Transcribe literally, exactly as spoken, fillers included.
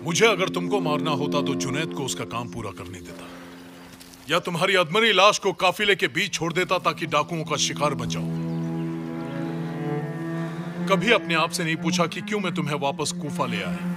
मुझे अगर तुमको मारना होता तो जुनैद को उसका काम पूरा करने देता, या तुम्हारी अधमरी लाश को काफिले के बीच छोड़ देता ताकि डाकुओं का शिकार बन जाओ। कभी अपने आप से नहीं पूछा कि क्यों मैं तुम्हें वापस कूफा ले आया?